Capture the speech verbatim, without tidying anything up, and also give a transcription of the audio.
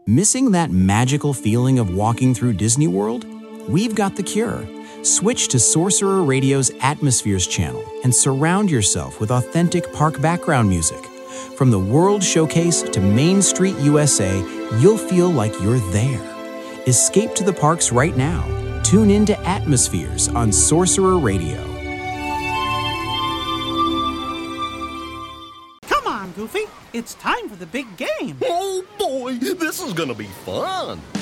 Missing that magical feeling of walking through Disney World? We've got the cure. Switch to Sorcerer Radio's Atmospheres channel and surround yourself with authentic park background music. From the World Showcase to Main Street U S A, you'll feel like you're there. Escape to the parks right now. Tune in to Atmospheres on Sorcerer Radio. Come on, Goofy. It's time for the big game. Oh, boy, this is gonna be fun.